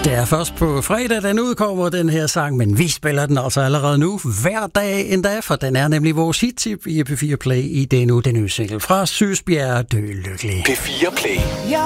Det er først på fredag, den udkommer, den her sang, men vi spiller den altså allerede nu, hver dag endda, for den er nemlig vores hit-tip i P4 Play i den nye single fra Søsbjerg Dø Lykkelig. P4 Play.